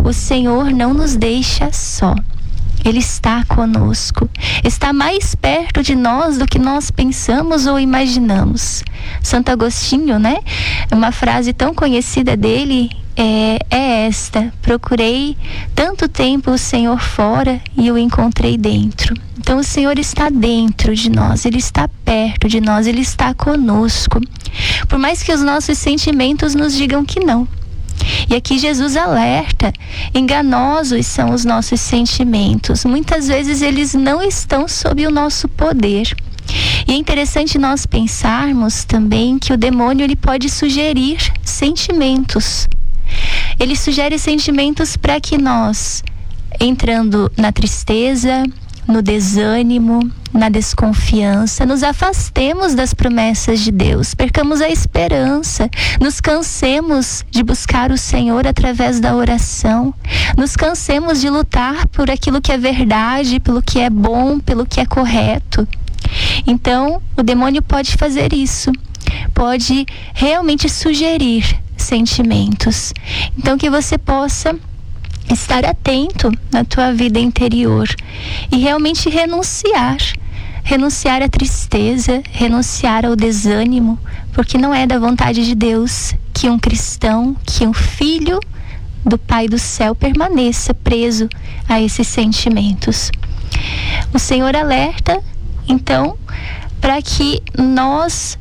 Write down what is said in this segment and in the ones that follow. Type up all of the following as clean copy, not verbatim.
o Senhor não nos deixa só. Ele está conosco, está mais perto de nós do que nós pensamos ou imaginamos. Santo Agostinho, né? Uma frase tão conhecida dele é esta: procurei tanto tempo o Senhor fora e o encontrei dentro. Então o Senhor está dentro de nós, Ele está perto de nós, Ele está conosco. Por mais que os nossos sentimentos nos digam que não. E aqui Jesus alerta: enganosos são os nossos sentimentos. Muitas vezes eles não estão sob o nosso poder. E é interessante nós pensarmos também que o demônio ele pode sugerir sentimentos. Ele sugere sentimentos para que nós, entrando na tristeza, no desânimo, na desconfiança, nos afastemos das promessas de Deus, percamos a esperança, nos cansemos de buscar o Senhor através da oração, nos cansemos de lutar por aquilo que é verdade, pelo que é bom, pelo que é correto. Então, o demônio pode fazer isso, pode realmente sugerir sentimentos. Então, que você possa estar atento na tua vida interior e realmente renunciar à tristeza, renunciar ao desânimo, porque não é da vontade de Deus que um cristão, que um filho do Pai do céu permaneça preso a esses sentimentos. O Senhor alerta, então, para que nós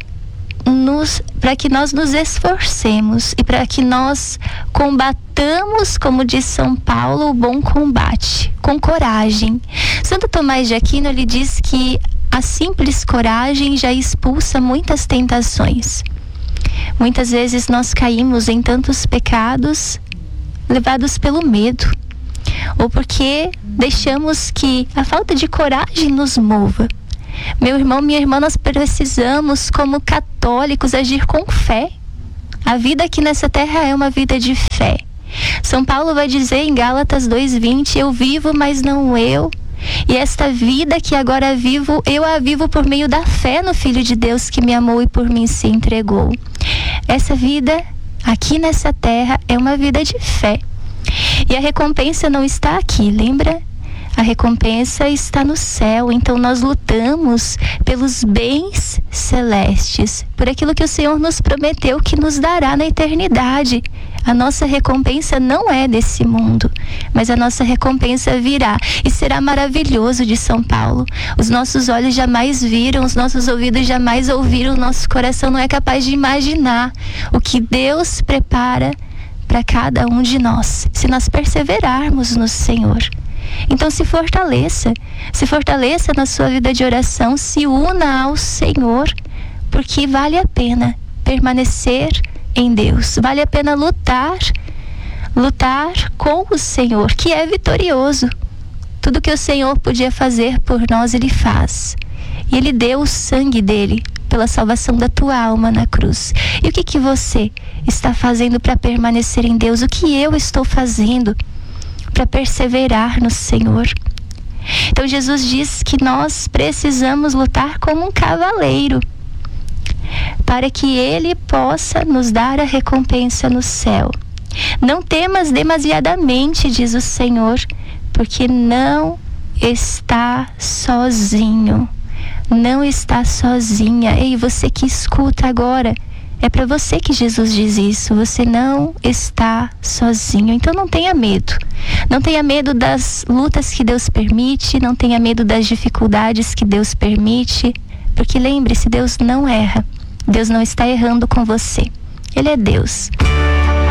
nos esforcemos e para que nós combatamos, como diz São Paulo, o bom combate, com coragem. Santo Tomás de Aquino, ele diz que a simples coragem já expulsa muitas tentações. Muitas vezes nós caímos em tantos pecados levados pelo medo, ou porque deixamos que a falta de coragem nos mova. Meu irmão, minha irmã, nós precisamos, como católicos, agir com fé. A vida aqui nessa terra é uma vida de fé. São Paulo vai dizer em Gálatas 2:20: eu vivo, mas não eu. E esta vida que agora vivo, eu a vivo por meio da fé no Filho de Deus que me amou e por mim se entregou. Essa vida aqui nessa terra é uma vida de fé. E a recompensa não está aqui, lembra? A recompensa está no céu. Então nós lutamos pelos bens celestes, por aquilo que o Senhor nos prometeu que nos dará na eternidade. A nossa recompensa não é desse mundo, mas a nossa recompensa virá e será maravilhoso, de São Paulo. Os nossos olhos jamais viram, os nossos ouvidos jamais ouviram, o nosso coração não é capaz de imaginar o que Deus prepara para cada um de nós, se nós perseverarmos no Senhor. Então se fortaleça na sua vida de oração, se una ao Senhor, porque vale a pena permanecer em Deus, vale a pena lutar com o Senhor, que é vitorioso. Tudo que o Senhor podia fazer por nós, Ele faz. E Ele deu o sangue dele pela salvação da tua alma na cruz. E o que você está fazendo para permanecer em Deus? O que eu estou fazendo para perseverar no Senhor? Então Jesus diz que nós precisamos lutar como um cavaleiro, para que Ele possa nos dar a recompensa no céu. Não temas demasiadamente, diz o Senhor, porque não está sozinho, não está sozinha. Ei, você que escuta agora, é para você que Jesus diz isso. Você não está sozinho. Então não tenha medo. Não tenha medo das lutas que Deus permite. Não tenha medo das dificuldades que Deus permite. Porque lembre-se, Deus não erra. Deus não está errando com você. Ele é Deus.